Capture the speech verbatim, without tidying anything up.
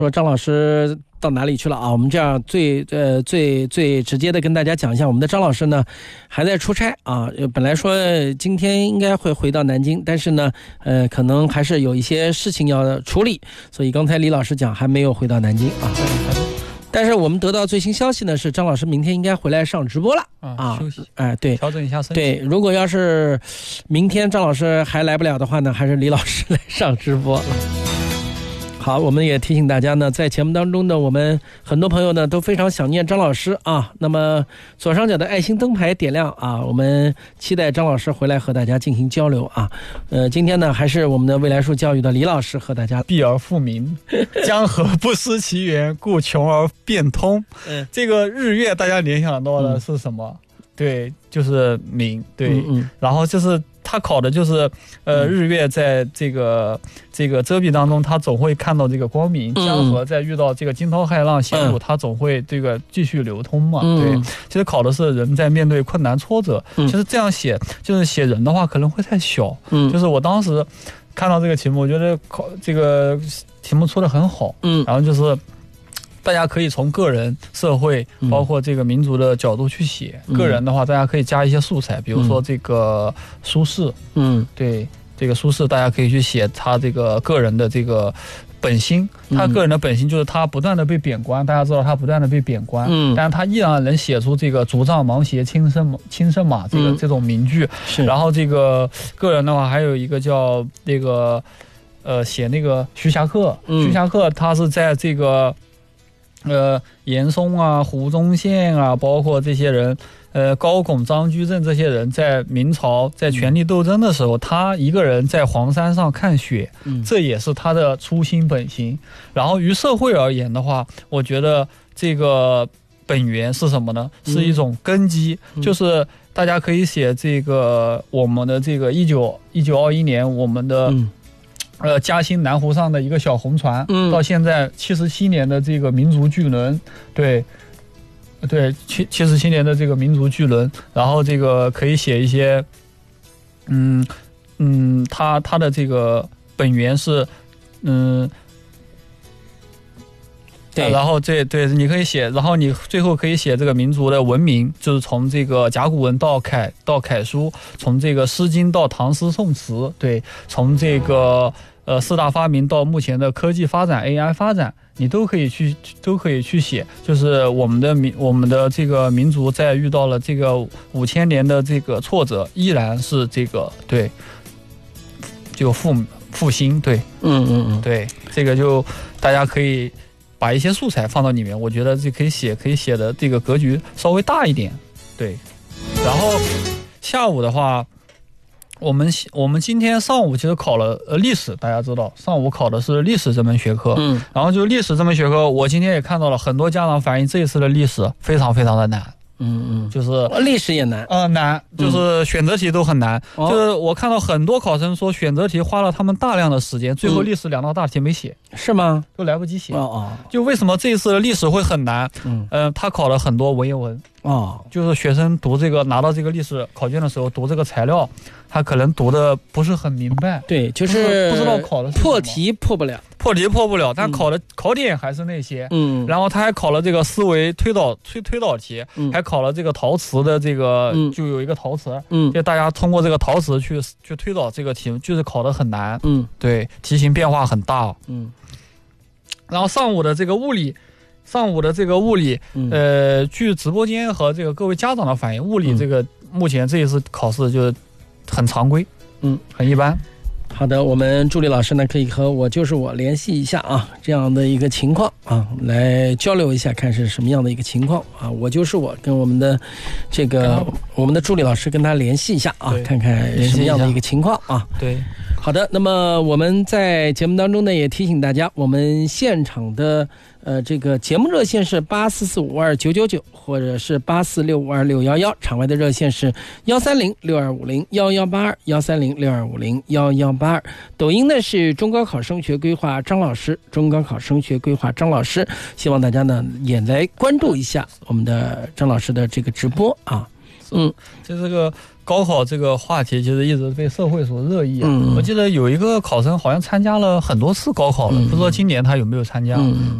说张老师到哪里去了啊？我们这样最呃最最直接的跟大家讲一下，我们的张老师呢还在出差啊。本来说今天应该会回到南京，但是呢，呃，可能还是有一些事情要处理，所以刚才李老师讲还没有回到南京啊。但是我们得到最新消息呢，是张老师明天应该回来上直播了啊， 休息， 哎，对， 调整一下身体。 对，如果要是明天张老师还来不了的话呢，还是李老师来上直播。好，我们也提醒大家呢，在节目当中呢，我们很多朋友呢都非常想念张老师啊。那么左上角的爱心灯牌点亮啊，我们期待张老师回来和大家进行交流啊。呃，今天呢还是我们的未来树教育的李老师和大家。 避而复明，江河不失其源，故穷而变通。嗯，这个日月大家联想到的是什么？嗯、对，就是明。对，嗯嗯然后就是。他考的就是呃日月在这个这个遮蔽当中，他总会看到这个光明；江河在遇到这个惊涛骇浪险阻，他总会这个继续流通嘛。对，其实考的是人在面对困难挫折。其实这样写就是写人的话可能会太小。嗯，就是我当时看到这个题目，我觉得考这个题目出得很好。嗯，然后就是。大家可以从个人、社会，包括这个民族的角度去写。嗯、个人的话，大家可以加一些素材，比如说这个苏轼。嗯，对，这个苏轼，大家可以去写他这个个人的这个本心。他个人的本心就是他不断的被贬官，大家知道他不断的被贬官，嗯，但是他依然能写出这个竹杖芒鞋轻胜轻胜马这个、嗯、这种名句。是，然后这个个人的话，还有一个叫那个呃写那个徐霞客，嗯、徐霞客他是在这个。呃，严嵩啊，胡宗宪啊，包括这些人，呃，高拱、张居正这些人，在明朝在权力斗争的时候，嗯、他一个人在黄山上看雪，嗯，这也是他的初心本心。然后于社会而言的话，我觉得这个本源是什么呢？是一种根基，嗯、就是大家可以写这个我们的这个一九一九二一年我们的。嗯呃，嘉兴南湖上的一个小红船，嗯，到现在七十七年的这个民族巨轮，对，对，七七十七年的这个民族巨轮，然后这个可以写一些，嗯嗯，它它的这个本源是，嗯，对，然后这对你可以写，然后你最后可以写这个民族的文明，就是从这个甲骨文到楷到楷书，从这个诗经到唐诗宋词，对，从这个。呃，四大发明到目前的科技发展 A I 发展，你都可以去都可以去写，就是我们的民我们的这个民族在遇到了这个五千年的这个挫折，依然是这个对，就复复兴，对，嗯嗯嗯，对，这个就大家可以把一些素材放到里面，我觉得这可以写可以写的这个格局稍微大一点，对，然后下午的话。我们我们今天上午其实考了呃历史，大家知道上午考的是历史这门学科，嗯，然后就历史这门学科，我今天也看到了很多家长反映这一次的历史非常非常的难，嗯嗯，就是历史也难， 呃难，就是选择题都很难，嗯、就是我看到很多考生说选择题花了他们大量的时间，最后历史两道大题没写， 嗯、是吗？ 都来不及写，哦哦，就为什么这一次的历史会很难？嗯，呃，他考了很多文言文。哦，就是学生读这个拿到这个历史考卷的时候读这个材料，他可能读的不是很明白。对，就是不知道考的是破题破不了， 破题破不了，但考的、嗯、考点还是那些。嗯，然后他还考了这个思维推导推推导题，嗯、还考了这个陶瓷的这个，嗯、就有一个陶瓷，嗯，就大家通过这个陶瓷去去推导这个题，就是考得很难。嗯，对，题型变化很大。嗯，然后上午的这个物理。上午的这个物理，呃，据直播间和这个各位家长的反映，物理这个目前这一次考试就很常规，嗯，很一般。 好的，我们助理老师呢可以和我就是我联系一下啊，这样的一个情况啊，来交流一下，看是什么样的一个情况啊。我就是我跟我们的这个我们的助理老师跟他联系一下啊，看看什么样的一个情况啊。 对。 好的，那么我们在节目当中呢也提醒大家，我们现场的呃这个节目热线是八四四五二九九九或者是八四六五二六一一，场外的热线是幺三零六二五零幺幺八二幺三零六二五零幺幺八二。抖音呢是中高考升学规划张老师，中高考升学规划张老师，希望大家呢也来关注一下我们的张老师的这个直播啊。 嗯，就这个高考这个话题，其实一直被社会所热议啊。嗯，我记得有一个考生好像参加了很多次高考了，嗯、不知道今年他有没有参加。嗯。